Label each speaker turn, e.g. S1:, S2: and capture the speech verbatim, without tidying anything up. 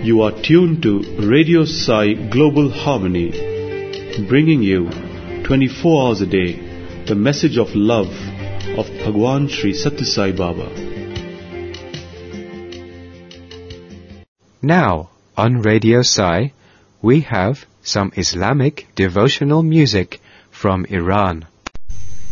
S1: You are tuned to Radio Sai Global Harmony, bringing you twenty-four hours a day the message of love of Bhagwan Sri Sathya Sai Baba.
S2: Now, on Radio Sai, we have some Islamic devotional music from Iran.